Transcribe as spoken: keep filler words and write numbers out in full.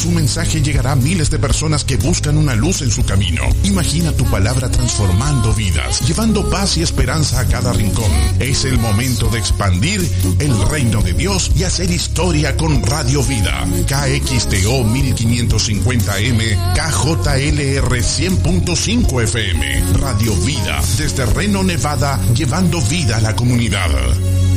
su mensaje llegará a miles de personas que buscan una luz en su camino. Imagina tu palabra transformando vidas, llevando paz y esperanza a cada rincón. Es el momento de expandir el reino de Dios y hacer historia con Radio Vida. K X T O mil quinientos cincuenta M, K J L R cien punto cinco F M. Radio Vida, desde Reno, Nevada, llevando vida a la comunidad.